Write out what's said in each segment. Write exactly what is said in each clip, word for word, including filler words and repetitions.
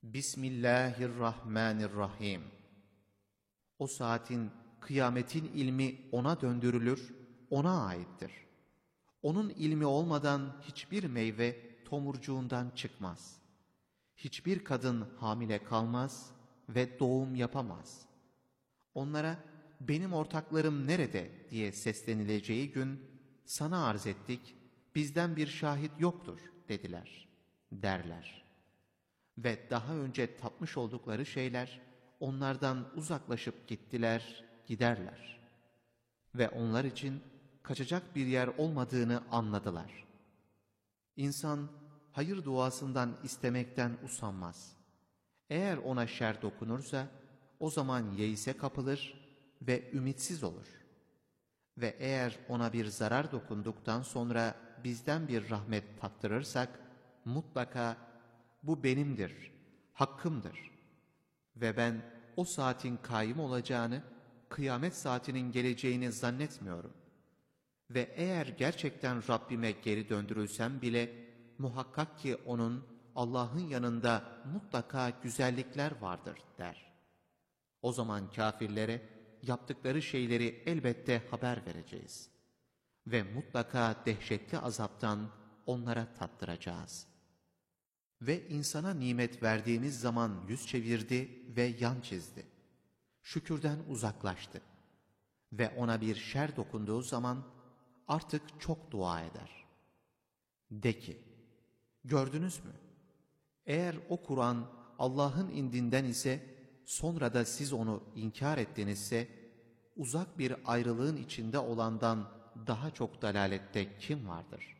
Bismillahirrahmanirrahim. O saatin, kıyametin ilmi ona döndürülür, ona aittir. Onun ilmi olmadan hiçbir meyve tomurcuğundan çıkmaz. Hiçbir kadın hamile kalmaz ve doğum yapamaz. Onlara benim ortaklarım nerede diye seslenileceği gün, sana arz ettik, bizden bir şahit yoktur dediler, derler. Ve daha önce tapmış oldukları şeyler, onlardan uzaklaşıp gittiler, giderler. Ve onlar için kaçacak bir yer olmadığını anladılar. İnsan, hayır duasından istemekten usanmaz. Eğer ona şer dokunursa, o zaman yeise kapılır ve ümitsiz olur. Ve eğer ona bir zarar dokunduktan sonra bizden bir rahmet tattırırsak, mutlaka bu benimdir, hakkımdır. Ve ben o saatin kaim olacağını, kıyamet saatinin geleceğini zannetmiyorum. Ve eğer gerçekten Rabbime geri döndürülsem bile, muhakkak ki onun, Allah'ın yanında mutlaka güzellikler vardır der. O zaman kafirlere yaptıkları şeyleri elbette haber vereceğiz. Ve mutlaka dehşetli azaptan onlara tattıracağız. Ve insana nimet verdiğimiz zaman yüz çevirdi ve yan çizdi. Şükürden uzaklaştı. Ve ona bir şer dokunduğu zaman artık çok dua eder. De ki, gördünüz mü? Eğer o Kur'an Allah'ın indinden ise, sonra da siz onu inkar ettinizse, uzak bir ayrılığın içinde olandan daha çok dalalette kim vardır?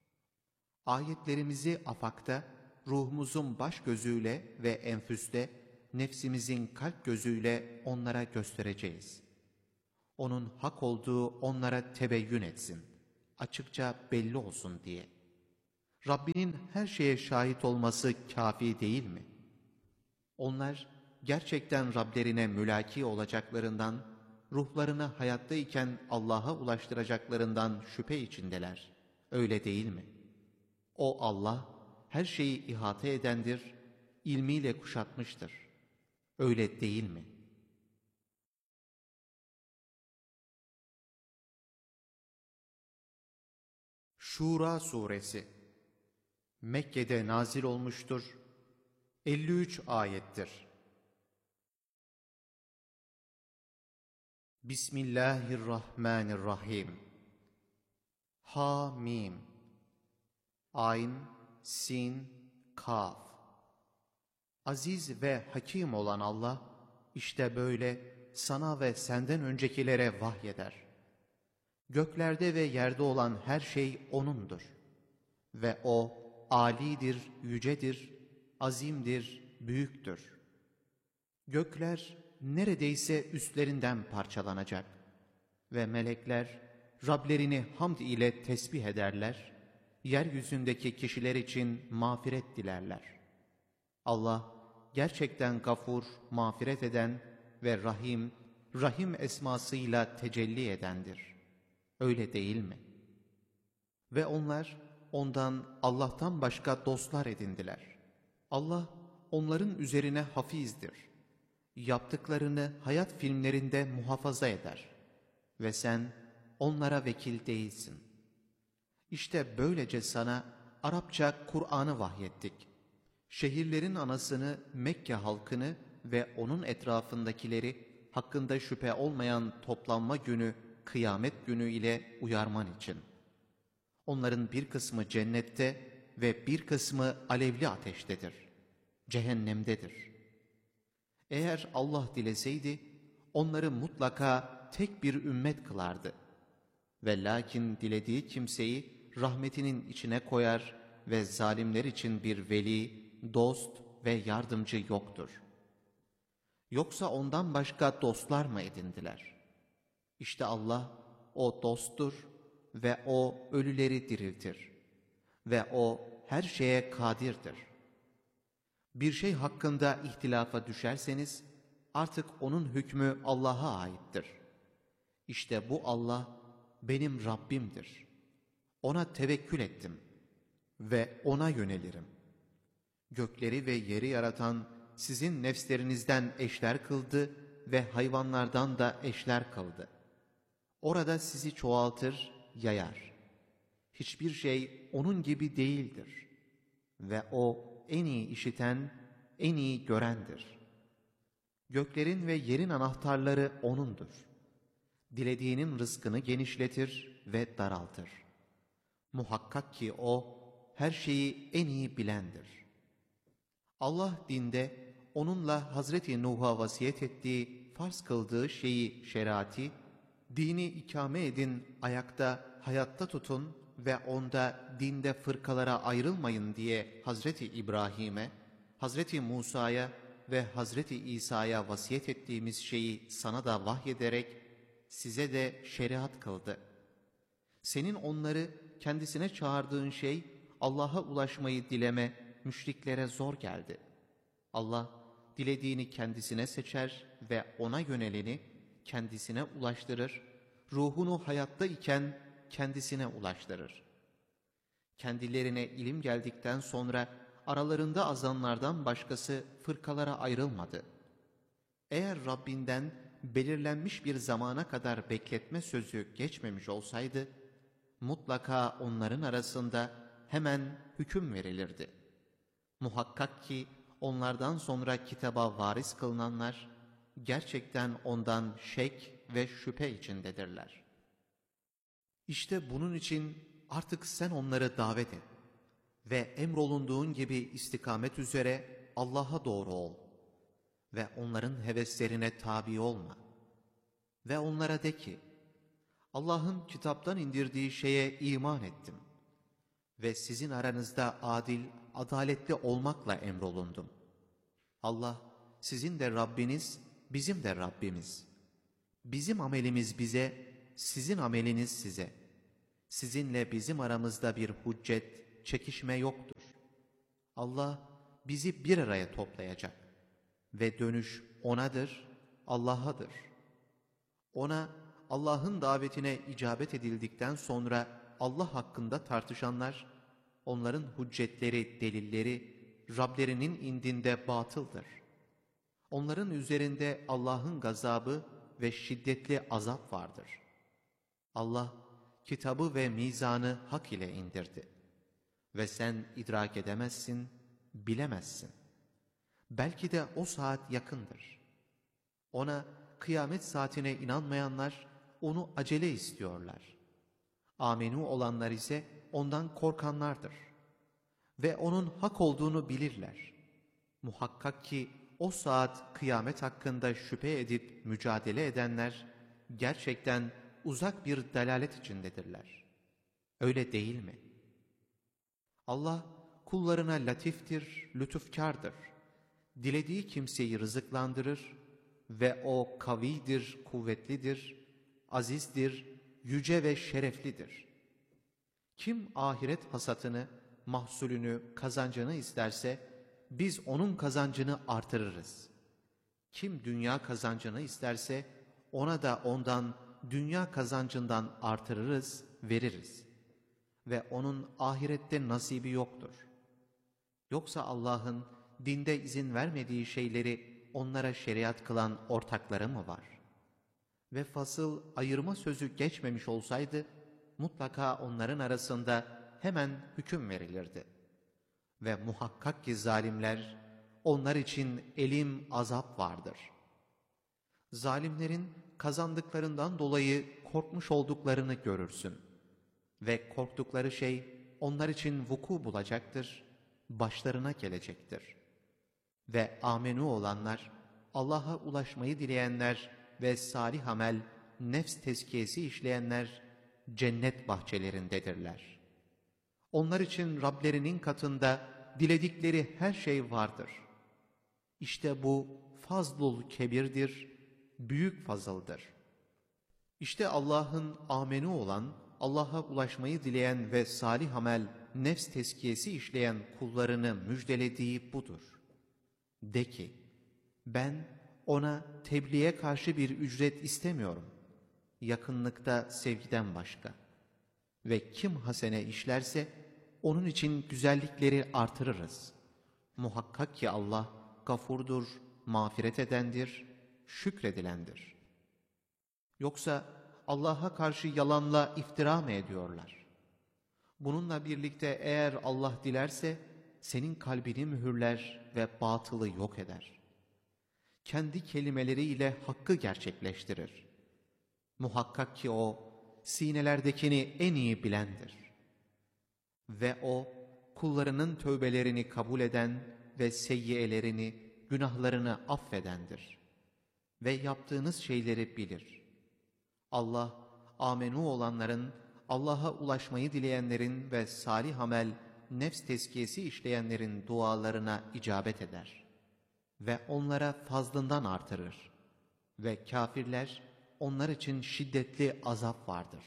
Ayetlerimizi afakta, ruhumuzun baş gözüyle ve enfüste, nefsimizin kalp gözüyle onlara göstereceğiz. Onun hak olduğu onlara tebeyyün etsin, açıkça belli olsun diye. Rabbinin her şeye şahit olması kâfi değil mi? Onlar gerçekten Rablerine mülaki olacaklarından, ruhlarını hayattayken Allah'a ulaştıracaklarından şüphe içindeler. Öyle değil mi? O Allah, her şeyi ihate edendir, ilmiyle kuşatmıştır. Öyle değil mi? Şura Suresi Mekke'de nazil olmuştur. elli üç ayettir. Bismillahirrahmanirrahim. Ha-mim. Ayn, sin, kaf. Aziz ve hakim olan Allah, işte böyle sana ve senden öncekilere vahyeder. Göklerde ve yerde olan her şey O'nundur. Ve O, âlidir, yücedir, azimdir, büyüktür. Gökler neredeyse üstlerinden parçalanacak. Ve melekler Rablerini hamd ile tesbih ederler, yeryüzündeki kişiler için mağfiret dilerler. Allah gerçekten gafur, mağfiret eden ve rahim, rahim esmasıyla tecelli edendir. Öyle değil mi? Ve onlar ondan, Allah'tan başka dostlar edindiler. Allah onların üzerine hafizdir. Yaptıklarını hayat filmlerinde muhafaza eder. Ve sen onlara vekil değilsin. İşte böylece sana Arapça Kur'an'ı vahyettik. Şehirlerin anasını, Mekke halkını ve onun etrafındakileri hakkında şüphe olmayan toplanma günü, kıyamet günü ile uyarman için. Onların bir kısmı cennette ve bir kısmı alevli ateştedir. Cehennemdedir. Eğer Allah dileseydi, onları mutlaka tek bir ümmet kılardı. Ve lakin dilediği kimseyi rahmetinin içine koyar ve zalimler için bir veli, dost ve yardımcı yoktur. Yoksa ondan başka dostlar mı edindiler? İşte Allah, O dosttur ve O ölüleri diriltir. Ve O her şeye kadirdir. Bir şey hakkında ihtilafa düşerseniz, artık onun hükmü Allah'a aittir. İşte bu Allah, benim Rabbimdir. Ona tevekkül ettim ve O'na yönelirim. Gökleri ve yeri yaratan sizin nefslerinizden eşler kıldı ve hayvanlardan da eşler kıldı. Orada sizi çoğaltır, yayar. Hiçbir şey onun gibi değildir. Ve o en iyi işiten, en iyi görendir. Göklerin ve yerin anahtarları O'nundur. Dilediğinin rızkını genişletir ve daraltır. Muhakkak ki O, her şeyi en iyi bilendir. Allah dinde, onunla Hazreti Nuh'a vasiyet ettiği, farz kıldığı şeyi, şerati, dini ikame edin, ayakta, hayatta tutun ve onda dinde fırkalara ayrılmayın diye Hazreti İbrahim'e, Hazreti Musa'ya ve Hazreti İsa'ya vasiyet ettiğimiz şeyi sana da vahyederek size de şeriat kıldı. Senin onları kendisine çağırdığın şey Allah'a ulaşmayı dileme müşriklere zor geldi. Allah dilediğini kendisine seçer ve ona yöneleni kendisine ulaştırır, ruhunu hayatta iken kendisine ulaştırır. Kendilerine ilim geldikten sonra aralarında azanlardan başkası fırkalara ayrılmadı. Eğer Rabbinden belirlenmiş bir zamana kadar bekletme sözü geçmemiş olsaydı, mutlaka onların arasında hemen hüküm verilirdi. Muhakkak ki onlardan sonra kitaba varis kılınanlar, gerçekten ondan şek ve şüphe içindedirler. İşte bunun için artık sen onları davet et ve emrolunduğun gibi istikamet üzere Allah'a doğru ol ve onların heveslerine tabi olma. Ve onlara de ki, Allah'ın kitaptan indirdiği şeye iman ettim ve sizin aranızda adil, adaletli olmakla emrolundum. Allah, sizin de Rabbiniz, bizim de Rabbimiz. Bizim amelimiz bize, sizin ameliniz size. Sizinle bizim aramızda bir hüccet, çekişme yoktur. Allah bizi bir araya toplayacak ve dönüş O'nadır, Allah'adır. Ona, Allah'ın davetine icabet edildikten sonra Allah hakkında tartışanlar, onların hüccetleri, delilleri Rablerinin indinde batıldır. Onların üzerinde Allah'ın gazabı ve şiddetli azap vardır. Allah kitabı ve mizanı hak ile indirdi. Ve sen idrak edemezsin, bilemezsin. Belki de o saat yakındır. Ona, kıyamet saatine inanmayanlar, onu acele istiyorlar. Amenu olanlar ise ondan korkanlardır. Ve onun hak olduğunu bilirler. Muhakkak ki o saat kıyamet hakkında şüphe edip mücadele edenler, gerçekten uzak bir dalalet içindedirler. Öyle değil mi? Allah kullarına latiftir, lütufkardır. Dilediği kimseyi rızıklandırır ve o kavidir, kuvvetlidir, azizdir, yüce ve şereflidir. Kim ahiret hasatını, mahsulünü, kazancını isterse, biz onun kazancını artırırız. Kim dünya kazancını isterse, ona da ondan, dünya kazancından artırırız, veririz. Ve onun ahirette nasibi yoktur. Yoksa Allah'ın dinde izin vermediği şeyleri onlara şeriat kılan ortakları mı var? Ve fasıl ayırma sözü geçmemiş olsaydı, mutlaka onların arasında hemen hüküm verilirdi. Ve muhakkak ki zalimler, onlar için elim azap vardır. Zalimlerin kazandıklarından dolayı korkmuş olduklarını görürsün. Ve korktukları şey onlar için vuku bulacaktır, başlarına gelecektir. Ve amenu olanlar, Allah'a ulaşmayı dileyenler ve salih amel, nefs tezkiyesi işleyenler cennet bahçelerindedirler. Onlar için Rablerinin katında diledikleri her şey vardır. İşte bu fazlul kebirdir, büyük fazıldır. İşte Allah'ın amenu olan, Allah'a ulaşmayı dileyen ve salih amel, nefs tezkiyesi işleyen kullarını müjdelediği budur. De ki, ben ona tebliğe karşı bir ücret istemiyorum. Yakınlıkta sevgiden başka. Ve kim hasene işlerse, onun için güzellikleri artırırız. Muhakkak ki Allah, gafurdur, mağfiret edendir, şükredilendir. Yoksa Allah'a karşı yalanla iftira mı ediyorlar? Bununla birlikte eğer Allah dilerse senin kalbini mühürler ve batılı yok eder. Kendi kelimeleriyle hakkı gerçekleştirir. Muhakkak ki O, sinelerdekini en iyi bilendir. Ve O, kullarının tövbelerini kabul eden ve seyyiyelerini, günahlarını affedendir. Ve yaptığınız şeyleri bilir. Allah, amenu olanların, Allah'a ulaşmayı dileyenlerin ve salih amel, nefs tezkiyesi işleyenlerin dualarına icabet eder. Ve onlara fazlından artırır. Ve kafirler, onlar için şiddetli azap vardır.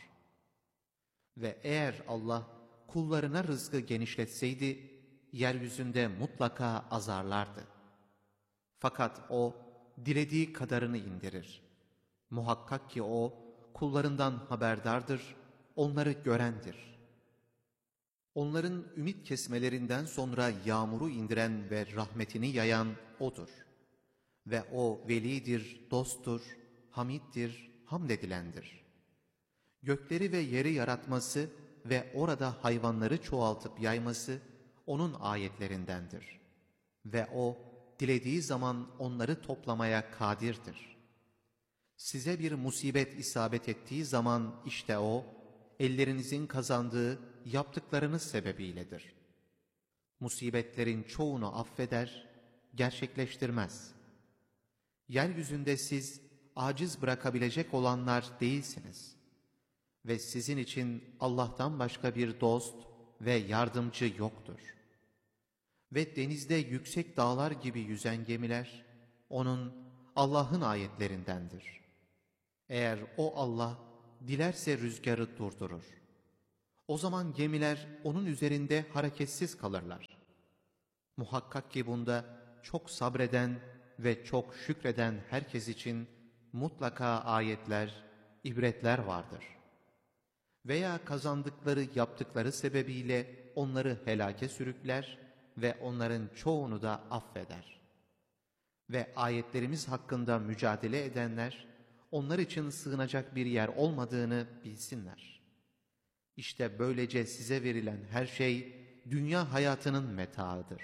Ve eğer Allah kullarına rızkı genişletseydi, yeryüzünde mutlaka azarlardı. Fakat O, dilediği kadarını indirir. Muhakkak ki O, kullarından haberdardır, onları görendir. Onların ümit kesmelerinden sonra yağmuru indiren ve rahmetini yayan O'dur. Ve O velidir, dosttur, hamiddir, hamdedilendir. Gökleri ve yeri yaratması ve orada hayvanları çoğaltıp yayması O'nun ayetlerindendir. Ve O, dilediği zaman onları toplamaya kadirdir. Size bir musibet isabet ettiği zaman işte O, ellerinizin kazandığı yaptıklarınız sebebiyledir. Musibetlerin çoğunu affeder, gerçekleştirmez. Yeryüzünde siz aciz bırakabilecek olanlar değilsiniz. Ve sizin için Allah'tan başka bir dost ve yardımcı yoktur. Ve denizde yüksek dağlar gibi yüzen gemiler, O'nun, Allah'ın ayetlerindendir. Eğer O Allah dilerse rüzgarı durdurur. O zaman gemiler O'nun üzerinde hareketsiz kalırlar. Muhakkak ki bunda çok sabreden ve çok şükreden herkes için mutlaka ayetler, ibretler vardır. Veya kazandıkları yaptıkları sebebiyle onları helake sürükler ve onların çoğunu da affeder. Ve ayetlerimiz hakkında mücadele edenler, onlar için sığınacak bir yer olmadığını bilsinler. İşte böylece size verilen her şey dünya hayatının metaıdır.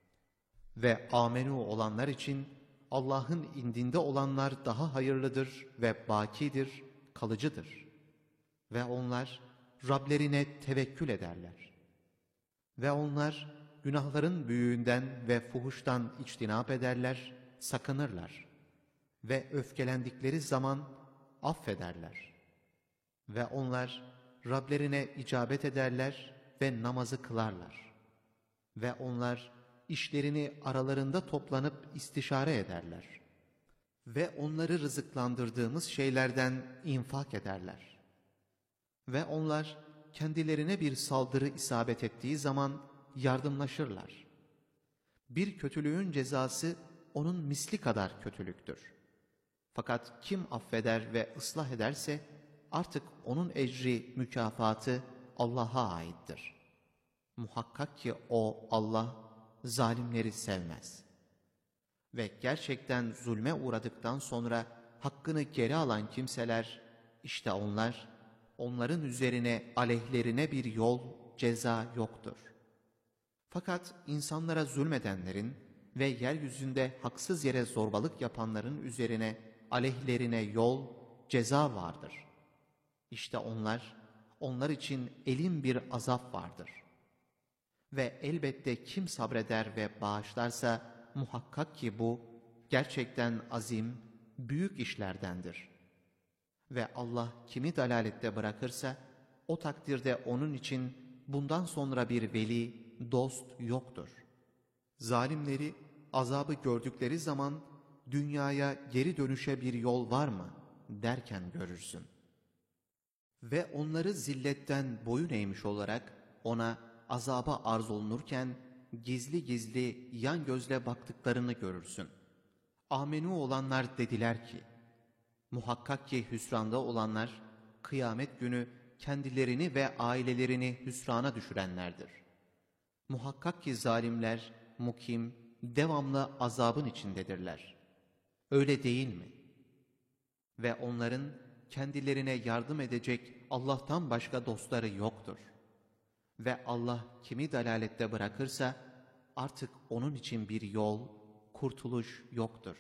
Ve amenu olanlar için Allah'ın indinde olanlar daha hayırlıdır ve bakidir, kalıcıdır. Ve onlar Rablerine tevekkül ederler. Ve onlar günahların büyüğünden ve fuhuştan içtinap ederler, sakınırlar. Ve öfkelendikleri zaman affederler. Ve onlar Rablerine icabet ederler ve namazı kılarlar. Ve onlar işlerini aralarında toplanıp istişare ederler. Ve onları rızıklandırdığımız şeylerden infak ederler. Ve onlar kendilerine bir saldırı isabet ettiği zaman yardımlaşırlar. Bir kötülüğün cezası onun misli kadar kötülüktür. Fakat kim affeder ve ıslah ederse artık onun ecri, mükafatı Allah'a aittir. Muhakkak ki O Allah zalimleri sevmez. Ve gerçekten zulme uğradıktan sonra hakkını geri alan kimseler, işte onlar, onların üzerine aleyhlerine bir yol, ceza yoktur. Fakat insanlara zulmedenlerin ve yeryüzünde haksız yere zorbalık yapanların üzerine aleyhlerine yol, ceza vardır. İşte onlar, onlar için elin bir azap vardır. Ve elbette kim sabreder ve bağışlarsa muhakkak ki bu gerçekten azim, büyük işlerdendir. Ve Allah kimi dalalette bırakırsa o takdirde onun için bundan sonra bir veli, dost yoktur. Zalimleri azabı gördükleri zaman dünyaya geri dönüşe bir yol var mı derken görürsün. Ve onları zilletten boyun eğmiş olarak ona azaba arz olunurken gizli gizli yan gözle baktıklarını görürsün. Amenu olanlar dediler ki, muhakkak ki hüsranda olanlar kıyamet günü kendilerini ve ailelerini hüsrana düşürenlerdir. Muhakkak ki zalimler mukim, devamlı azabın içindedirler. Öyle değil mi? Ve onların kendilerine yardım edecek Allah'tan başka dostları yoktur. Ve Allah kimi dalalette bırakırsa artık onun için bir yol, kurtuluş yoktur.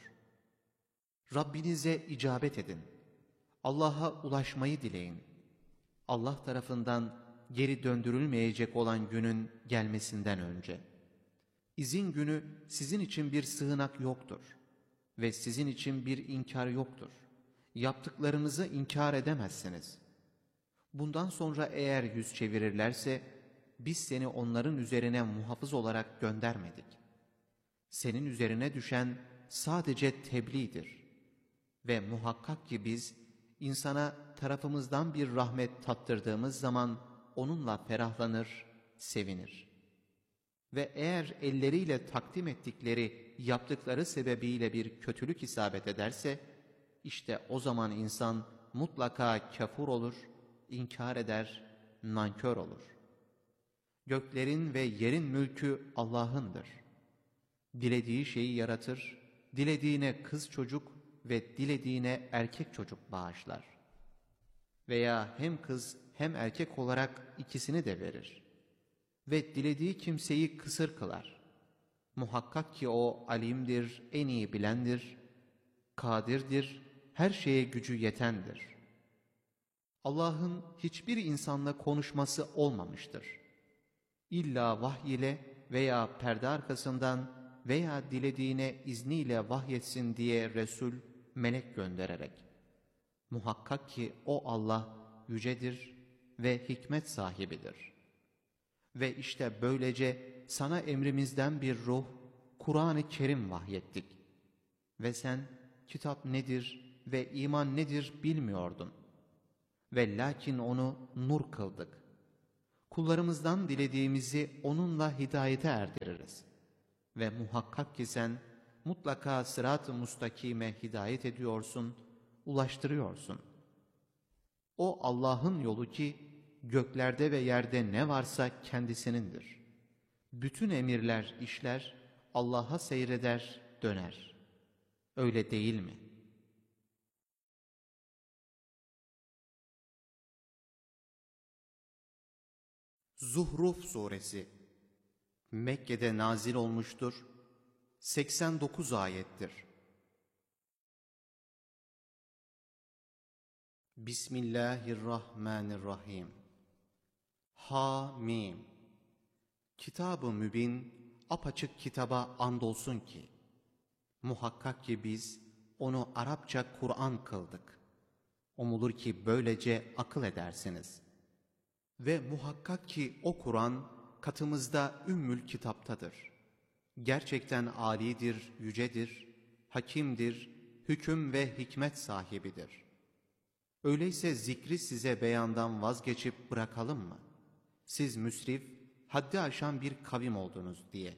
Rabbinize icabet edin. Allah'a ulaşmayı dileyin. Allah tarafından geri döndürülmeyecek olan günün gelmesinden önce. İzin günü sizin için bir sığınak yoktur ve sizin için bir inkar yoktur. Yaptıklarınızı inkar edemezsiniz. Bundan sonra eğer yüz çevirirlerse, biz seni onların üzerine muhafız olarak göndermedik. Senin üzerine düşen sadece tebliğdir. Ve muhakkak ki biz, insana tarafımızdan bir rahmet tattırdığımız zaman, onunla ferahlanır, sevinir. Ve eğer elleriyle takdim ettikleri, yaptıkları sebebiyle bir kötülük isabet ederse, işte o zaman insan mutlaka kafur olur, inkar eder, nankör olur. Göklerin ve yerin mülkü Allah'ındır. Dilediği şeyi yaratır, dilediğine kız çocuk ve dilediğine erkek çocuk bağışlar. Veya hem kız hem erkek olarak ikisini de verir. Ve dilediği kimseyi kısır kılar. Muhakkak ki o alimdir, en iyi bilendir, kadirdir, her şeye gücü yetendir. Allah'ın hiçbir insanla konuşması olmamıştır. İlla vahiy ile veya perde arkasından veya dilediğine izniyle vahyetsin diye Resul, melek göndererek. Muhakkak ki o Allah yücedir ve hikmet sahibidir. Ve işte böylece sana emrimizden bir ruh, Kur'an-ı Kerim vahyettik. Ve sen kitap nedir ve iman nedir bilmiyordun. Ve lakin onu nur kıldık. Kullarımızdan dilediğimizi onunla hidayete erdiririz. Ve muhakkak ki sen mutlaka sırat-ı mustakime hidayet ediyorsun, ulaştırıyorsun. O Allah'ın yolu ki göklerde ve yerde ne varsa kendisinindir. Bütün emirler, işler Allah'a seyreder, döner. Öyle değil mi? Zuhruf Suresi Mekke'de nazil olmuştur. seksen dokuz ayettir. Bismillahirrahmanirrahim. Ha-mim. Kitab-ı mübin, apaçık kitaba andolsun ki, muhakkak ki biz onu Arapça Kur'an kıldık. Umulur ki böylece akıl edersiniz. Ve muhakkak ki o Kur'an katımızda ümmül kitaptadır. Gerçekten âlidir, yücedir, hakimdir, hüküm ve hikmet sahibidir. Öyleyse zikri size beyandan vazgeçip bırakalım mı? Siz müsrif, haddi aşan bir kavim oldunuz diye.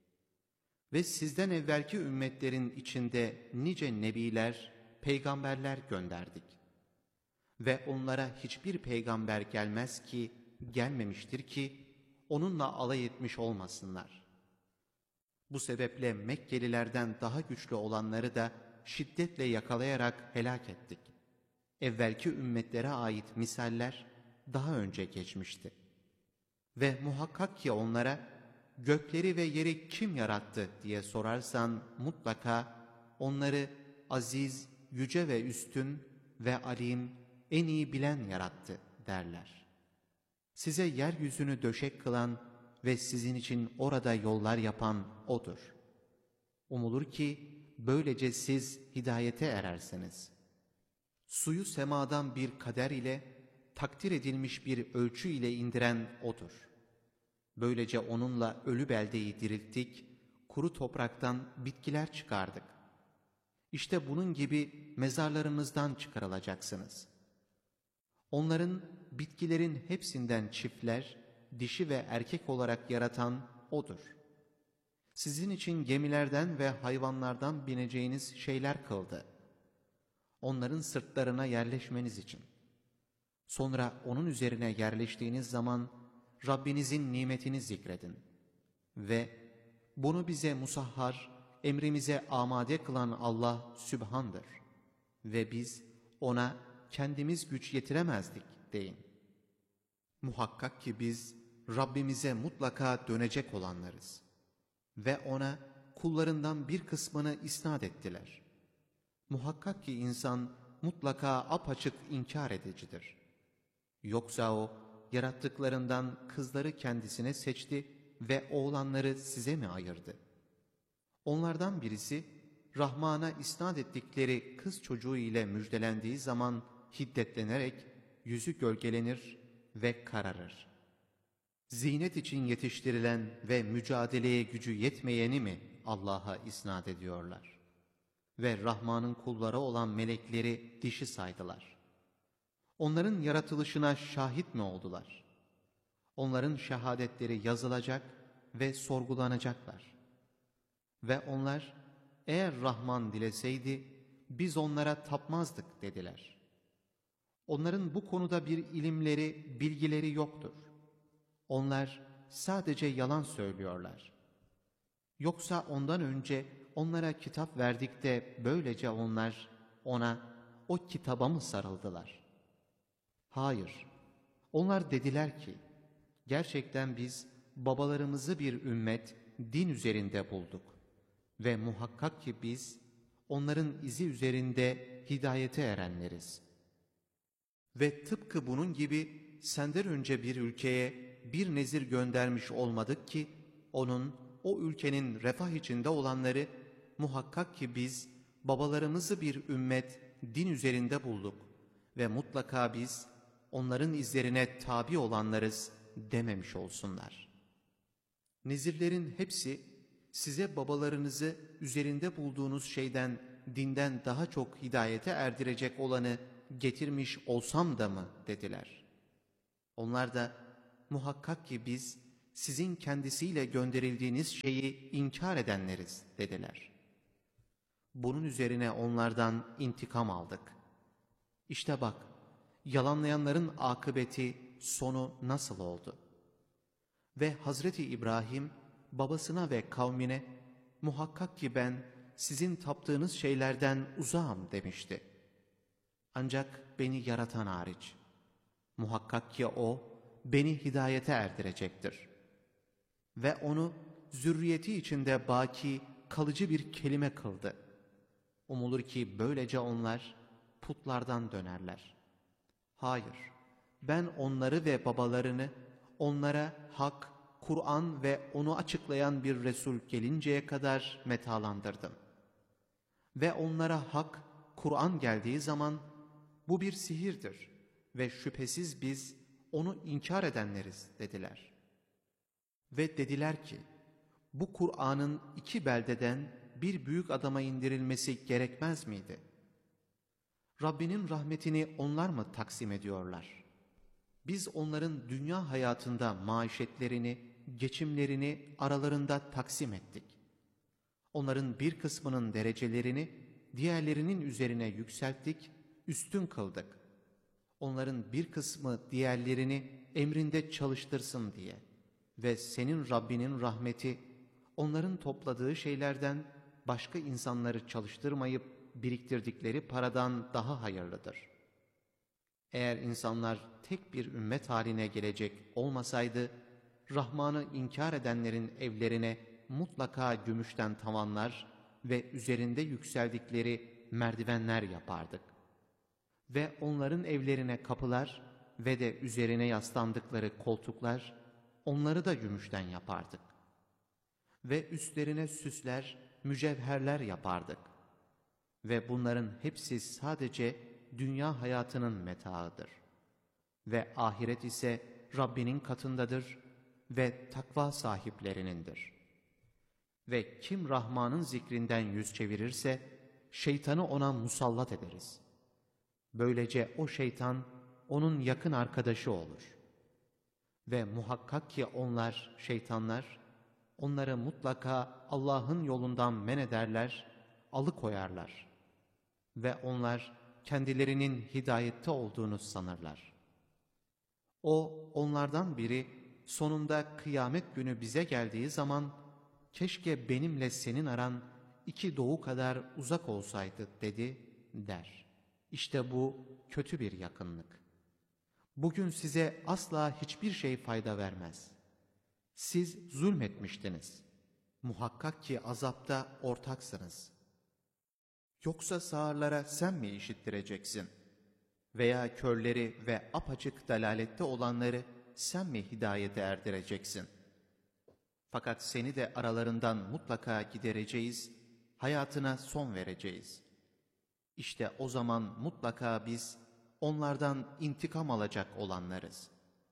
Ve sizden evvelki ümmetlerin içinde nice nebiler, peygamberler gönderdik. Ve onlara hiçbir peygamber gelmez ki, gelmemiştir ki, onunla alay etmiş olmasınlar. Bu sebeple Mekkelilerden daha güçlü olanları da şiddetle yakalayarak helak ettik. Evvelki ümmetlere ait misaller daha önce geçmişti. Ve muhakkak ki onlara, gökleri ve yeri kim yarattı diye sorarsan mutlaka onları aziz, yüce ve üstün ve alim, en iyi bilen yarattı derler. Size yeryüzünü döşek kılan ve sizin için orada yollar yapan O'dur. Umulur ki böylece siz hidayete erersiniz. Suyu semadan bir kader ile, takdir edilmiş bir ölçü ile indiren O'dur. Böylece onunla ölü beldeyi dirilttik, kuru topraktan bitkiler çıkardık. İşte bunun gibi mezarlarımızdan çıkarılacaksınız. Onların, bitkilerin hepsinden çiftler, dişi ve erkek olarak yaratan O'dur. Sizin için gemilerden ve hayvanlardan bineceğiniz şeyler kıldı. Onların sırtlarına yerleşmeniz için. Sonra onun üzerine yerleştiğiniz zaman Rabbinizin nimetini zikredin. Ve bunu bize musahhar, emrimize amade kılan Allah Sübhan'dır. Ve biz ona kendimiz güç yetiremezdik deyin. Muhakkak ki biz Rabbimize mutlaka dönecek olanlarız. Ve ona kullarından bir kısmını isnat ettiler. Muhakkak ki insan mutlaka apaçık inkar edicidir. Yoksa o yarattıklarından kızları kendisine seçti ve oğlanları size mi ayırdı? Onlardan birisi Rahman'a isnat ettikleri kız çocuğu ile müjdelendiği zaman hiddetlenerek yüzü gölgelenir ve kararır. Zinet için yetiştirilen ve mücadeleye gücü yetmeyeni mi Allah'a isnat ediyorlar? Ve Rahman'ın kulları olan melekleri dişi saydılar. Onların yaratılışına şahit mi oldular? Onların şehadetleri yazılacak ve sorgulanacaklar. Ve onlar, eğer Rahman dileseydi, biz onlara tapmazdık dediler. Onların bu konuda bir ilimleri, bilgileri yoktur. Onlar sadece yalan söylüyorlar. Yoksa ondan önce onlara kitap verdik de böylece onlar ona, o kitaba mı sarıldılar? Hayır, onlar dediler ki, gerçekten biz babalarımızı bir ümmet, din üzerinde bulduk. Ve muhakkak ki biz onların izi üzerinde hidayete erenleriz. Ve tıpkı bunun gibi senden önce bir ülkeye bir nezir göndermiş olmadık ki, onun, o ülkenin refah içinde olanları, muhakkak ki biz babalarımızı bir ümmet, din üzerinde bulduk ve mutlaka biz onların izlerine tabi olanlarız dememiş olsunlar. Nezirlerin hepsi, size babalarınızı üzerinde bulduğunuz şeyden, dinden daha çok hidayete erdirecek olanı getirmiş olsam da mı dediler. Onlar da, muhakkak ki biz sizin kendisiyle gönderildiğiniz şeyi inkar edenleriz dediler. Bunun üzerine onlardan intikam aldık. İşte bak, yalanlayanların akıbeti, sonu nasıl oldu? Ve Hazreti İbrahim babasına ve kavmine, muhakkak ki ben sizin taptığınız şeylerden uzağım demişti. Ancak beni yaratan hariç. Muhakkak ki o beni hidayete erdirecektir. Ve onu zürriyeti içinde baki, kalıcı bir kelime kıldı. Umulur ki böylece onlar putlardan dönerler. Hayır, ben onları ve babalarını onlara hak, Kur'an ve onu açıklayan bir Resul gelinceye kadar metalandırdım. Ve onlara hak, Kur'an geldiği zaman bu bir sihirdir ve şüphesiz biz onu inkar edenleriz dediler. Ve dediler ki, bu Kur'an'ın iki beldeden bir büyük adama indirilmesi gerekmez miydi? Rabbinin rahmetini onlar mı taksim ediyorlar? Biz onların dünya hayatında maişetlerini, geçimlerini aralarında taksim ettik. Onların bir kısmının derecelerini diğerlerinin üzerine yükselttik, üstün kıldık. Onların bir kısmı diğerlerini emrinde çalıştırsın diye. Ve senin Rabbinin rahmeti, onların topladığı şeylerden başka insanları çalıştırmayıp biriktirdikleri paradan daha hayırlıdır. Eğer insanlar tek bir ümmet haline gelecek olmasaydı, Rahman'ı inkar edenlerin evlerine mutlaka gümüşten tavanlar ve üzerinde yükseldikleri merdivenler yapardık. Ve onların evlerine kapılar ve de üzerine yaslandıkları koltuklar, onları da gümüşten yapardık. Ve üstlerine süsler, mücevherler yapardık. Ve bunların hepsi sadece dünya hayatının metaıdır. Ve ahiret ise Rabbinin katındadır ve takva sahiplerinindir. Ve kim Rahman'ın zikrinden yüz çevirirse, şeytanı ona musallat ederiz. Böylece o şeytan, onun yakın arkadaşı olur. Ve muhakkak ki onlar, şeytanlar, onları mutlaka Allah'ın yolundan men ederler, alıkoyarlar. Ve onlar kendilerinin hidayette olduğunu sanırlar. O, onlardan biri, sonunda kıyamet günü bize geldiği zaman, keşke benimle senin aran iki doğu kadar uzak olsaydı dedi der. İşte bu kötü bir yakınlık. Bugün size asla hiçbir şey fayda vermez. Siz zulmetmiştiniz. Muhakkak ki azapta ortaksınız. Yoksa sağırlara sen mi işittireceksin? Veya körleri ve apaçık dalalette olanları sen mi hidayete erdireceksin? Fakat seni de aralarından mutlaka gidereceğiz, hayatına son vereceğiz. İşte o zaman mutlaka biz onlardan intikam alacak olanlarız.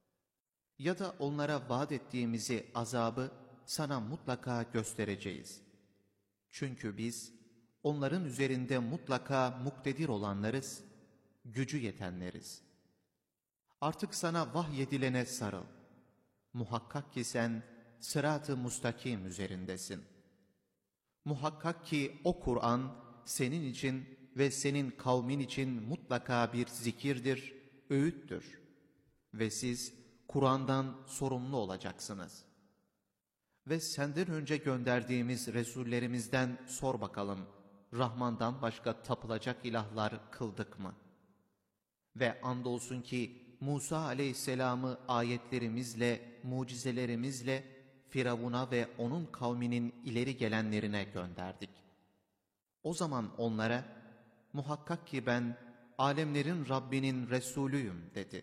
Ya da onlara vaat ettiğimizi azabı sana mutlaka göstereceğiz. Çünkü biz onların üzerinde mutlaka muktedir olanlarız, gücü yetenleriz. Artık sana vahyedilene sarıl. Muhakkak ki sen sırat-ı mustakim üzerindesin. Muhakkak ki o Kur'an senin için ve senin kavmin için mutlaka bir zikirdir, öğüttür. Ve siz Kur'an'dan sorumlu olacaksınız. Ve senden önce gönderdiğimiz Resullerimizden sor bakalım, Rahman'dan başka tapılacak ilahlar kıldık mı? Ve andolsun ki Musa aleyhisselamı ayetlerimizle, mucizelerimizle Firavun'a ve onun kavminin ileri gelenlerine gönderdik. O zaman onlara, muhakkak ki ben alemlerin Rabbinin Resulüyüm dedi.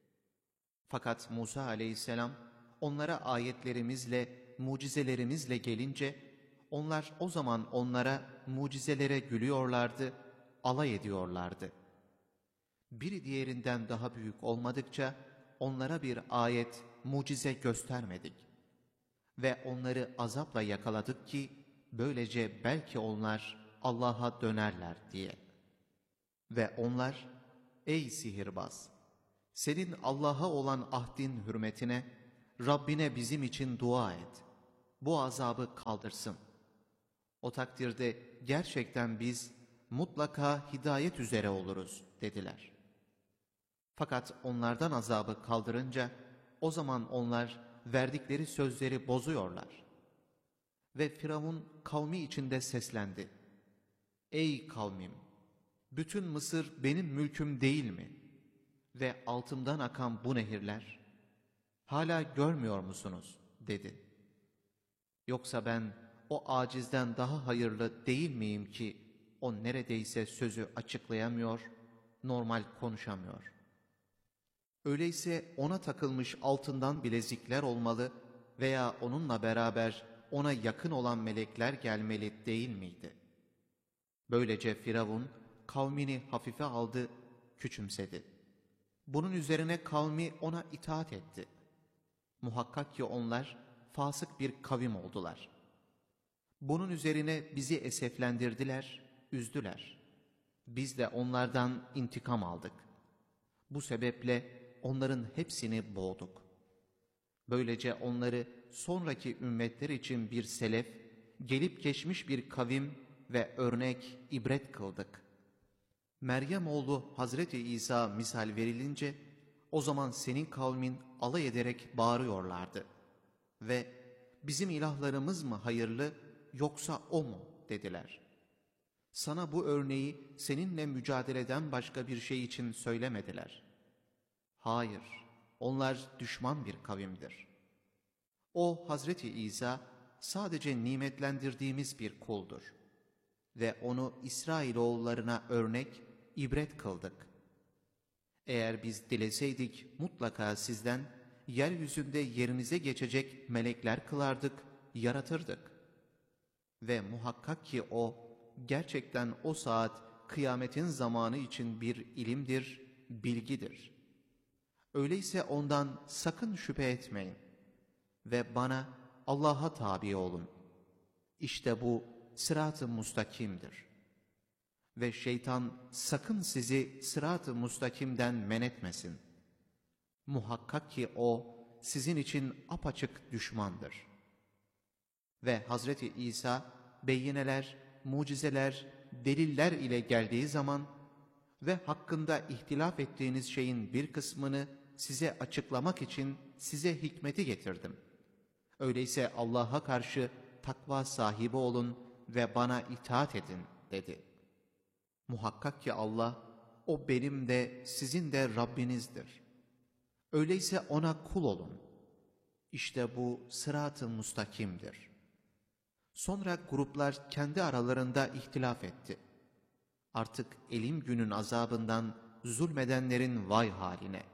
Fakat Musa aleyhisselam onlara ayetlerimizle, mucizelerimizle gelince, onlar o zaman onlara mucizelere gülüyorlardı, alay ediyorlardı. Biri diğerinden daha büyük olmadıkça onlara bir ayet, mucize göstermedik. Ve onları azapla yakaladık ki böylece belki onlar Allah'a dönerler diye. Ve onlar, ey sihirbaz! Senin Allah'a olan ahdin hürmetine Rabbine bizim için dua et. Bu azabı kaldırsın. O takdirde gerçekten biz mutlaka hidayet üzere oluruz dediler. Fakat onlardan azabı kaldırınca o zaman onlar verdikleri sözleri bozuyorlar. Ve Firavun kavmi içinde seslendi. Ey kavmim! Bütün Mısır benim mülküm değil mi? Ve altımdan akan bu nehirler, hala görmüyor musunuz? dedi. Yoksa ben o acizden daha hayırlı değil miyim ki o neredeyse sözü açıklayamıyor, normal konuşamıyor. Öyleyse ona takılmış altından bilezikler olmalı veya onunla beraber ona yakın olan melekler gelmeli değil miydi? Böylece Firavun kavmini hafife aldı, küçümsedi. Bunun üzerine kavmi ona itaat etti. Muhakkak ki onlar fasık bir kavim oldular. Bunun üzerine bizi eseflendirdiler, üzdüler. Biz de onlardan intikam aldık. Bu sebeple onların hepsini boğduk. Böylece onları sonraki ümmetler için bir selef, gelip geçmiş bir kavim ve örnek, ibret kıldık. Meryem oğlu Hazreti İsa misal verilince, o zaman senin kavmin alay ederek bağırıyorlardı. Ve bizim ilahlarımız mı hayırlı yoksa o mu dediler. Sana bu örneği seninle mücadeleden başka bir şey için söylemediler. Hayır, onlar düşman bir kavimdir. O Hazreti İsa sadece nimetlendirdiğimiz bir kuldur. Ve onu İsrailoğullarına örnek, ibret kıldık. Eğer biz dileseydik mutlaka sizden yeryüzünde yerinize geçecek melekler kılardık, yaratırdık. Ve muhakkak ki o, gerçekten o saat kıyametin zamanı için bir ilimdir, bilgidir. Öyleyse ondan sakın şüphe etmeyin ve bana, Allah'a tabi olun. İşte bu sırat-ı mustakimdir. Ve şeytan sakın sizi sırat-ı mustakimden men etmesin. Muhakkak ki o sizin için apaçık düşmandır. Ve Hazreti İsa beyineler, mucizeler, deliller ile geldiği zaman ve hakkında ihtilaf ettiğiniz şeyin bir kısmını size açıklamak için size hikmeti getirdim. Öyleyse Allah'a karşı takva sahibi olun ve bana itaat edin dedi. Muhakkak ki Allah, o benim de sizin de Rabbinizdir. Öyleyse ona kul olun. İşte bu sırat-ı mustakimdir. Sonra gruplar kendi aralarında ihtilaf etti. Artık elim günün azabından zulmedenlerin vay haline.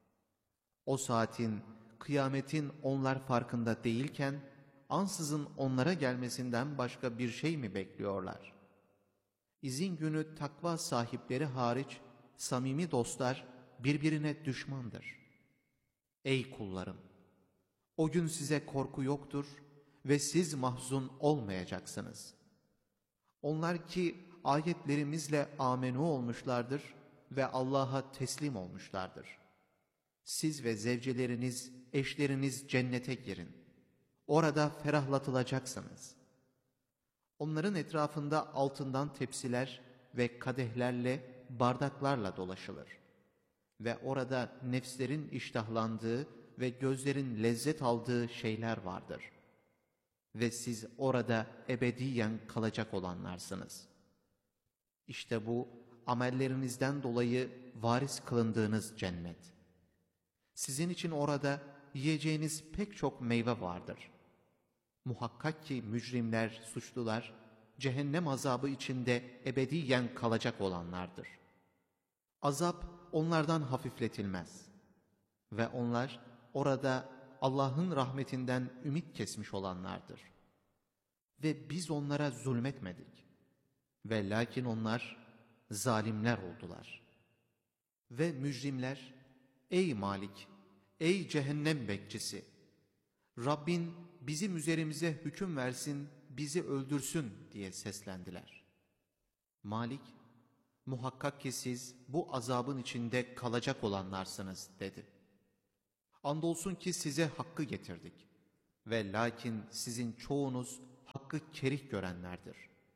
O saatin, kıyametin onlar farkında değilken, ansızın onlara gelmesinden başka bir şey mi bekliyorlar? İzin günü takva sahipleri hariç, samimi dostlar birbirine düşmandır. Ey kullarım! O gün size korku yoktur ve siz mahzun olmayacaksınız. Onlar ki ayetlerimizle amenü olmuşlardır ve Allah'a teslim olmuşlardır. Siz ve zevceleriniz, eşleriniz cennete girin. Orada ferahlatılacaksınız. Onların etrafında altından tepsiler ve kadehlerle, bardaklarla dolaşılır. Ve orada nefslerin iştahlandığı ve gözlerin lezzet aldığı şeyler vardır. Ve siz orada ebediyen kalacak olanlarsınız. İşte bu, amellerinizden dolayı varis kılındığınız cennet. Sizin için orada yiyeceğiniz pek çok meyve vardır. Muhakkak ki mücrimler, suçlular, cehennem azabı içinde ebediyen kalacak olanlardır. Azap onlardan hafifletilmez. Ve onlar orada Allah'ın rahmetinden ümit kesmiş olanlardır. Ve biz onlara zulmetmedik. Ve lakin onlar zalimler oldular. Ve mücrimler, ey Malik, ey cehennem bekçisi! Rabbin bizim üzerimize hüküm versin, bizi öldürsün diye seslendiler. Malik, muhakkak ki siz bu azabın içinde kalacak olanlarsınız dedi. Andolsun ki size hakkı getirdik ve lakin sizin çoğunuz hakkı kerih görenlerdir.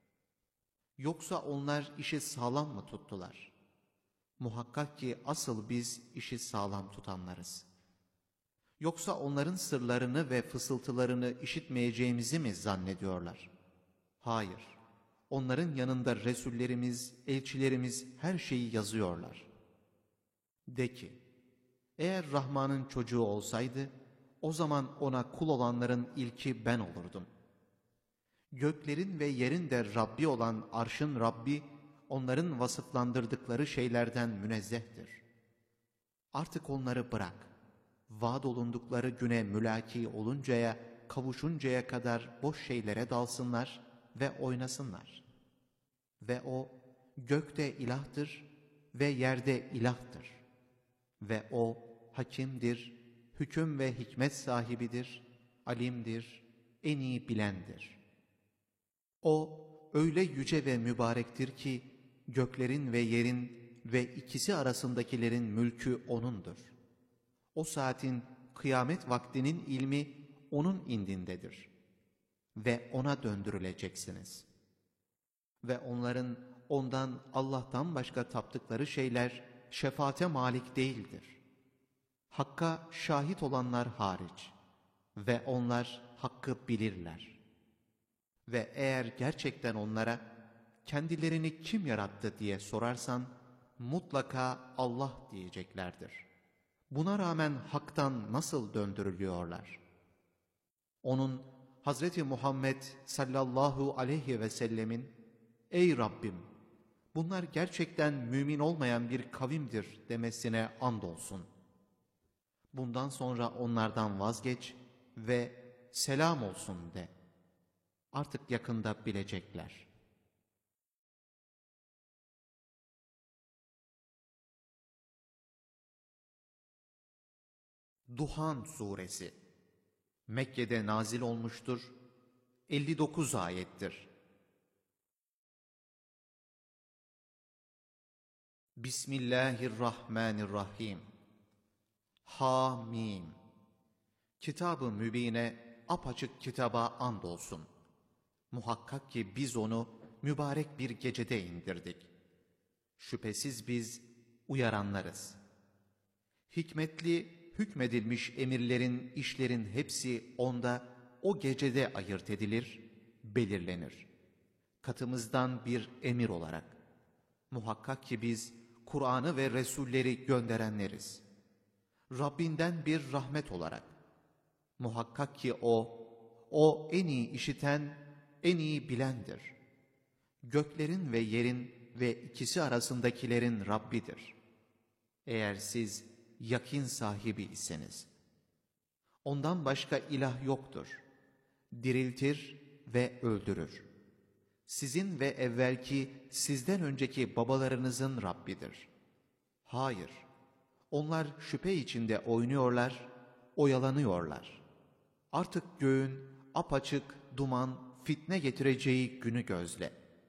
Yoksa onlar işi sağlam mı tuttular? Muhakkak ki asıl biz işi sağlam tutanlarız. Yoksa onların sırlarını ve fısıltılarını işitmeyeceğimizi mi zannediyorlar? Hayır, onların yanında Resullerimiz, elçilerimiz her şeyi yazıyorlar. De ki, eğer Rahman'ın çocuğu olsaydı, o zaman ona kul olanların ilki ben olurdum. Göklerin ve yerin de Rabbi olan arşın Rabbi, onların vasıflandırdıkları şeylerden münezzehtir. Artık onları bırak. Vaad olundukları güne mülaki oluncaya, kavuşuncaya kadar boş şeylere dalsınlar ve oynasınlar. Ve o, gökte ilahtır ve yerde ilahtır. Ve o, hakimdir, hüküm ve hikmet sahibidir, alimdir, en iyi bilendir. O, öyle yüce ve mübarektir ki, göklerin ve yerin ve ikisi arasındakilerin mülkü O'nundur. O saatin, kıyamet vaktinin ilmi O'nun indindedir. Ve O'na döndürüleceksiniz. Ve onların Ondan, Allah'tan başka taptıkları şeyler şefaate malik değildir. Hakka şahit olanlar hariç. Ve onlar hakkı bilirler. Ve eğer gerçekten onlara, kendilerini kim yarattı diye sorarsan, mutlaka Allah diyeceklerdir. Buna rağmen haktan nasıl döndürülüyorlar? Onun, Hazreti Muhammed sallallahu aleyhi ve sellemin, ey Rabbim, bunlar gerçekten mümin olmayan bir kavimdir demesine andolsun. Bundan sonra onlardan vazgeç ve selam olsun de. Artık yakında bilecekler. Duhan Suresi Mekke'de nazil olmuştur, elli dokuz ayettir. Bismillahirrahmanirrahim. Hamim. Kitab-ı mübine, apaçık kitaba andolsun. Muhakkak ki biz onu mübarek bir gecede indirdik. Şüphesiz biz uyaranlarız. Hikmetli, hükmedilmiş emirlerin, işlerin hepsi onda o gecede ayırt edilir belirlenir. Katımızdan bir emir olarak. Muhakkak ki biz Kur'an'ı ve Resulleri gönderenleriz. Rabbinden bir rahmet olarak. Muhakkak ki O, O en iyi işiten, en iyi bilendir. Göklerin ve yerin ve ikisi arasındakilerin Rabbidir. Eğer siz yakin sahibi iseniz. Ondan başka ilah yoktur. Diriltir ve öldürür. Sizin ve evvelki sizden önceki babalarınızın Rabbidir. Hayır, onlar şüphe içinde oynuyorlar, oyalanıyorlar. Artık göğün apaçık duman, fitne getireceği günü gözle.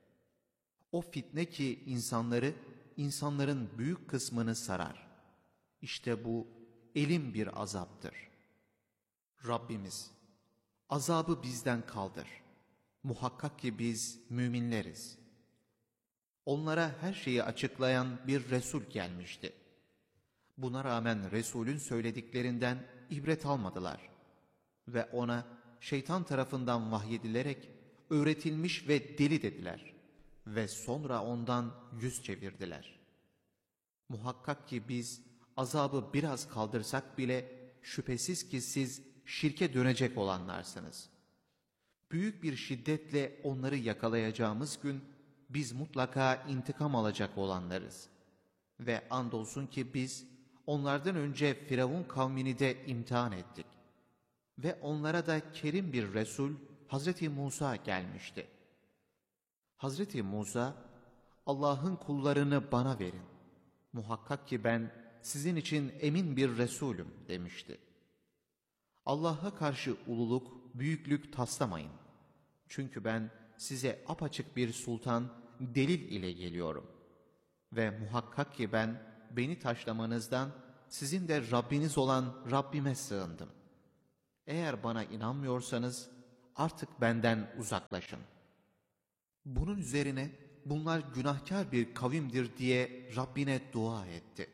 O fitne ki insanları, insanların büyük kısmını sarar. İşte bu elim bir azaptır. Rabbimiz, azabı bizden kaldır. Muhakkak ki biz müminleriz. Onlara her şeyi açıklayan bir Resul gelmişti. Buna rağmen Resulün söylediklerinden ibret almadılar. Ve ona şeytan tarafından vahyedilerek öğretilmiş ve deli dediler. Ve sonra ondan yüz çevirdiler. Muhakkak ki biz azabı biraz kaldırsak bile şüphesiz ki siz şirke dönecek olanlarsınız. Büyük bir şiddetle onları yakalayacağımız gün biz mutlaka intikam alacak olanlarız. Ve andolsun ki biz onlardan önce Firavun kavmini de imtihan ettik. Ve onlara da kerim bir Resul Hazreti Musa gelmişti. Hazreti Musa, Allah'ın kullarını bana verin. Muhakkak ki ben sizin için emin bir Resulüm demişti. Allah'a karşı ululuk, büyüklük taslamayın. Çünkü ben size apaçık bir sultan, delil ile geliyorum. Ve muhakkak ki ben beni taşlamanızdan sizin de Rabbiniz olan Rabbime sığındım. Eğer bana inanmıyorsanız artık benden uzaklaşın. Bunun üzerine bunlar günahkar bir kavimdir diye Rabbine dua etti.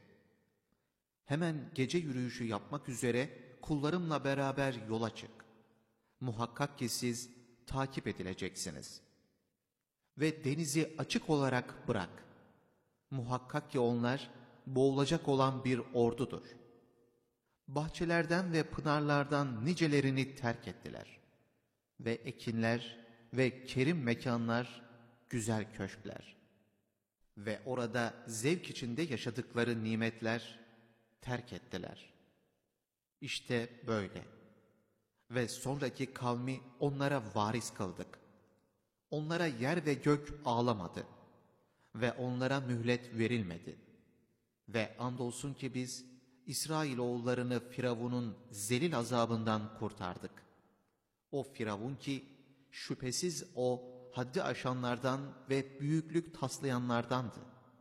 Hemen gece yürüyüşü yapmak üzere kullarımla beraber yola çık. Muhakkak ki siz takip edileceksiniz. Ve denizi açık olarak bırak. Muhakkak ki onlar boğulacak olan bir ordudur. Bahçelerden ve pınarlardan nicelerini terk ettiler. Ve ekinler ve kerim mekanlar, güzel köşkler. Ve orada zevk içinde yaşadıkları nimetler terk ettiler. İşte böyle. Ve sonraki kavmi onlara varis kıldık. Onlara yer ve gök ağlamadı. Ve onlara mühlet verilmedi. Ve andolsun ki biz İsrailoğullarını Firavun'un zelil azabından kurtardık. O Firavun ki şüphesiz o haddi aşanlardan ve büyüklük taslayanlardandı.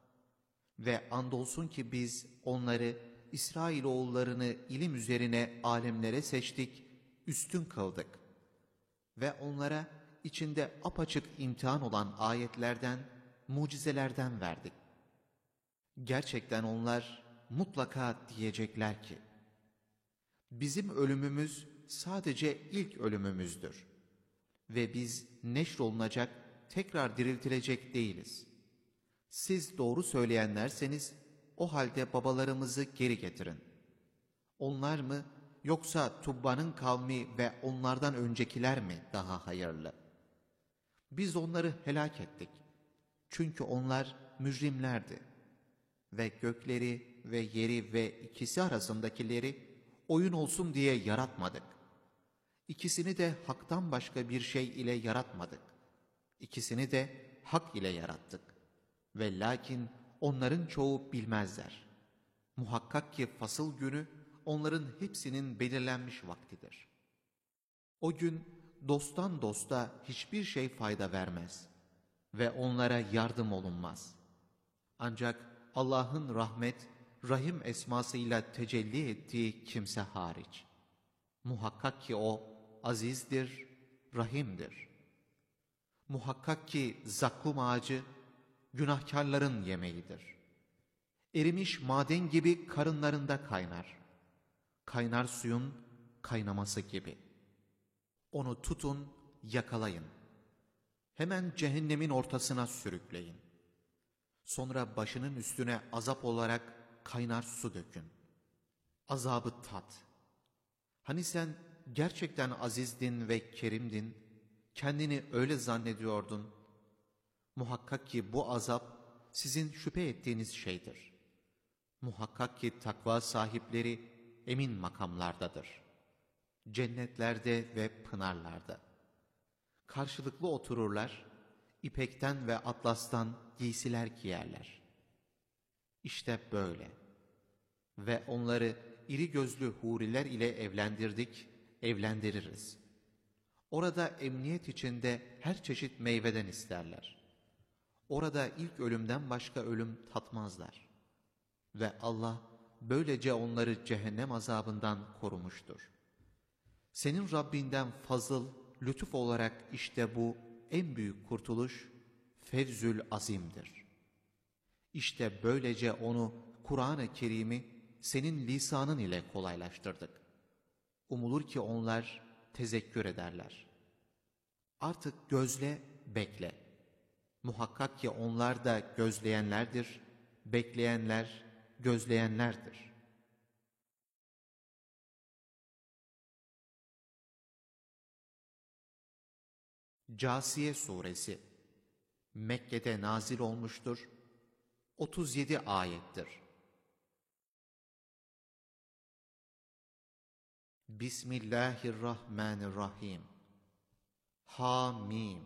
Ve andolsun ki biz onları, İsrailoğullarını ilim üzerine alemlere seçtik, üstün kıldık. Ve onlara içinde apaçık imtihan olan ayetlerden, mucizelerden verdik. Gerçekten onlar mutlaka diyecekler ki, bizim ölümümüz sadece ilk ölümümüzdür. Ve biz neşrolunacak, tekrar diriltilecek değiliz. Siz doğru söyleyenlerseniz, o halde babalarımızı geri getirin. Onlar mı, yoksa Tubba'nın kavmi ve onlardan öncekiler mi daha hayırlı? Biz onları helak ettik. Çünkü onlar mücrimlerdi. Ve gökleri ve yeri ve ikisi arasındakileri oyun olsun diye yaratmadık. İkisini de haktan başka bir şey ile yaratmadık. İkisini de hak ile yarattık. Ve lakin onların çoğu bilmezler. Muhakkak ki fasıl günü onların hepsinin belirlenmiş vaktidir. O gün dosttan dosta hiçbir şey fayda vermez ve onlara yardım olunmaz. Ancak Allah'ın rahmet, rahim esmasıyla tecelli ettiği kimse hariç. Muhakkak ki o azizdir, rahimdir. Muhakkak ki zakkum ağacı günahkarların yemeğidir. Erimiş maden gibi karınlarında kaynar. Kaynar suyun kaynaması gibi. Onu tutun, yakalayın. hemen cehennemin ortasına sürükleyin. Sonra başının üstüne azap olarak kaynar su dökün. Azabı tat. Hani sen gerçekten azizdin ve kerimdin, kendini öyle zannediyordun. Muhakkak ki bu azap sizin şüphe ettiğiniz şeydir. Muhakkak ki takva sahipleri emin makamlardadır. Cennetlerde ve pınarlarda. Karşılıklı otururlar, ipekten ve atlastan giysiler giyerler. İşte böyle. Ve onları iri gözlü huriler ile evlendirdik, evlendiririz. Orada emniyet içinde her çeşit meyveden isterler. Orada ilk ölümden başka ölüm tatmazlar. Ve Allah böylece onları cehennem azabından korumuştur. Senin Rabbinden fazıl, lütuf olarak işte bu en büyük kurtuluş, fevzül azimdir. İşte böylece onu, Kur'an-ı Kerim'i senin lisanın ile kolaylaştırdık. Umulur ki onlar tezekkür ederler. Artık gözle, bekle. Muhakkak ki onlar da gözleyenlerdir, bekleyenler, gözleyenlerdir. Câsiye Suresi Mekke'de nazil olmuştur. otuz yedi ayettir. Bismillahirrahmanirrahim. Hamim.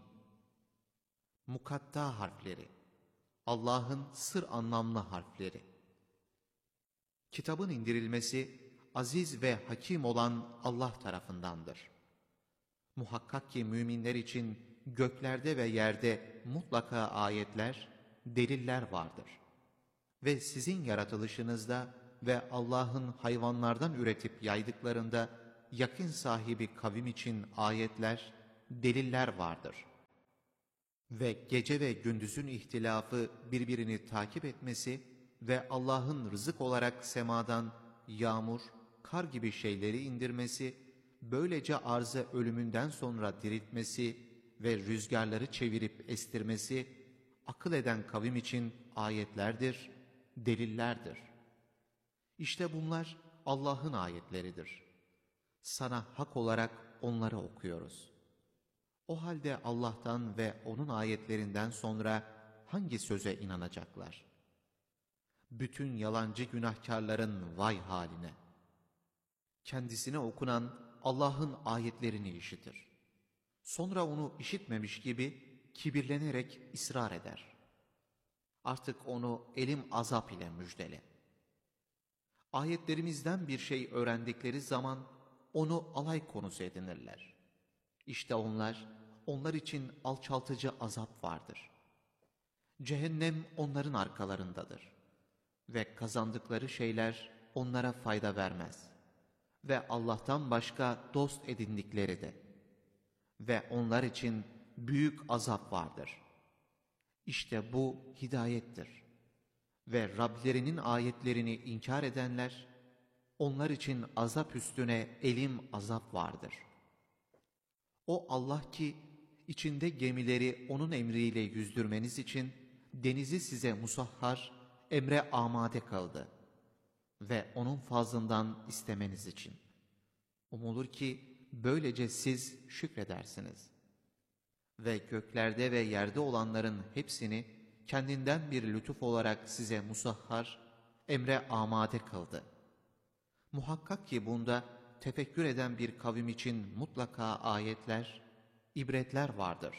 Mukatta harfleri. Allah'ın sır anlamlı harfleri. Kitabın indirilmesi aziz ve hakim olan Allah tarafındandır. Muhakkak ki müminler için göklerde ve yerde mutlaka ayetler, deliller vardır. Ve sizin yaratılışınızda ve Allah'ın hayvanlardan üretip yaydıklarında yakın sahibi kavim için ayetler, deliller vardır. Ve gece ve gündüzün ihtilafı birbirini takip etmesi ve Allah'ın rızık olarak semadan yağmur, kar gibi şeyleri indirmesi, böylece arzı ölümünden sonra diriltmesi ve rüzgarları çevirip estirmesi, akıl eden kavim için ayetlerdir, delillerdir. İşte bunlar Allah'ın ayetleridir. Sana hak olarak onları okuyoruz. O halde Allah'tan ve O'nun ayetlerinden sonra hangi söze inanacaklar? Bütün yalancı günahkarların vay haline! Kendisine okunan Allah'ın ayetlerini işitir. Sonra onu işitmemiş gibi kibirlenerek ısrar eder. Artık onu elim azap ile müjdele. Ayetlerimizden bir şey öğrendikleri zaman onu alay konusu edinirler. İşte onlar, onlar için alçaltıcı azap vardır. Cehennem onların arkalarındadır. Ve kazandıkları şeyler onlara fayda vermez. Ve Allah'tan başka dost edindikleri de. Ve onlar için büyük azap vardır. İşte bu hidayettir. Ve Rablerinin ayetlerini inkar edenler, onlar için azap üstüne elim azap vardır. O Allah ki, içinde gemileri O'nun emriyle yüzdürmeniz için, denizi size musahhar, emre amade kıldı. Ve O'nun fazlından istemeniz için. Umulur ki, böylece siz şükredersiniz. Ve göklerde ve yerde olanların hepsini, kendinden bir lütuf olarak size musahhar, emre amade kıldı. Muhakkak ki bunda tefekkür eden bir kavim için mutlaka ayetler, ibretler vardır.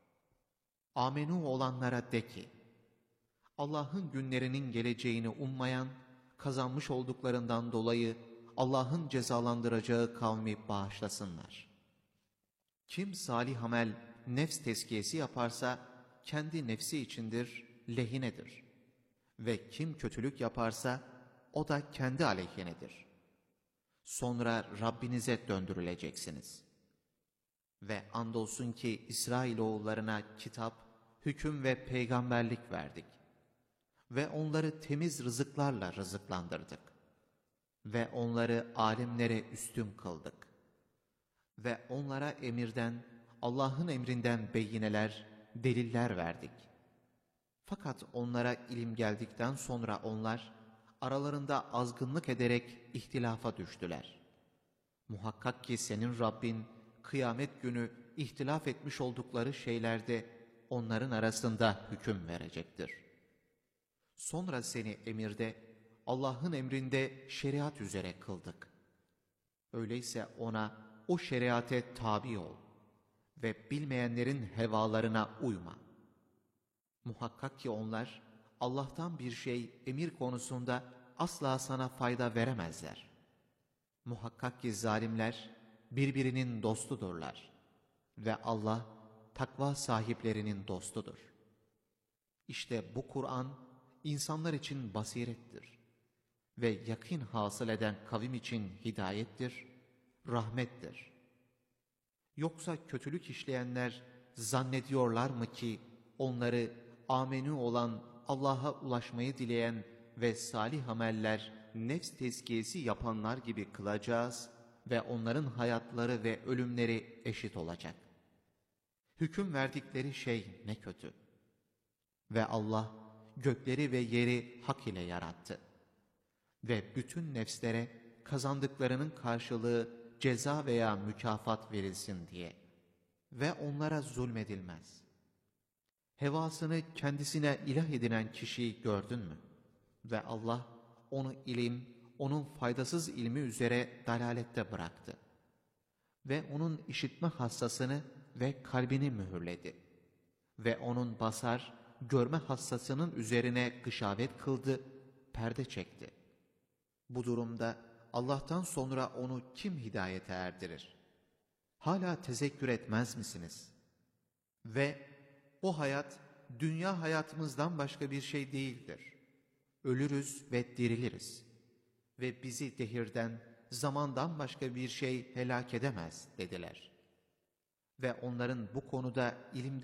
Amenu olanlara de ki, Allah'ın günlerinin geleceğini ummayan, kazanmış olduklarından dolayı Allah'ın cezalandıracağı kavmi bağışlasınlar. Kim salih amel, nefs tezkiyesi yaparsa, kendi nefsi içindir, lehinedir. Ve kim kötülük yaparsa, o da kendi aleyhinedir. Sonra Rabbinize döndürüleceksiniz. Ve andolsun ki İsrailoğullarına kitap, hüküm ve peygamberlik verdik. Ve onları temiz rızıklarla rızıklandırdık. Ve onları alimlere üstün kıldık. Ve onlara emirden, Allah'ın emrinden beyineler, deliller verdik. Fakat onlara ilim geldikten sonra onlar aralarında azgınlık ederek ihtilafa düştüler. Muhakkak ki senin Rabbin kıyamet günü ihtilaf etmiş oldukları şeylerde onların arasında hüküm verecektir. Sonra seni emirde, Allah'ın emrinde şeriat üzere kıldık. Öyleyse ona, o şeriate tabi ol ve bilmeyenlerin hevalarına uyma. Muhakkak ki onlar Allah'tan bir şey emir konusunda asla sana fayda veremezler. Muhakkak ki zalimler birbirinin dostudurlar ve Allah takva sahiplerinin dostudur. İşte bu Kur'an insanlar için basirettir ve yakîn hasıl eden kavim için hidayettir, rahmettir. Yoksa kötülük işleyenler zannediyorlar mı ki onları amenü olan, Allah'a ulaşmayı dileyen ve salih ameller, nefs tezkiyesi yapanlar gibi kılacağız ve onların hayatları ve ölümleri eşit olacak. Hüküm verdikleri şey ne kötü. Ve Allah gökleri ve yeri hak ile yarattı. Ve bütün nefslere kazandıklarının karşılığı ceza veya mükafat verilsin diye. Ve onlara zulmedilmez. Hevasını kendisine ilah edinen kişiyi gördün mü? Ve Allah onu ilim, onun faydasız ilmi üzere dalalette bıraktı. Ve onun işitme hassasını ve kalbini mühürledi. Ve onun basar, görme hassasının üzerine gışavet kıldı, perde çekti. Bu durumda Allah'tan sonra onu kim hidayete erdirir? Hala tezekkür etmez misiniz? Ve o hayat, dünya hayatımızdan başka bir şey değildir. Ölürüz ve diriliriz. Ve bizi dehirden, zamandan başka bir şey helak edemez dediler. Ve onların bu konuda ilimden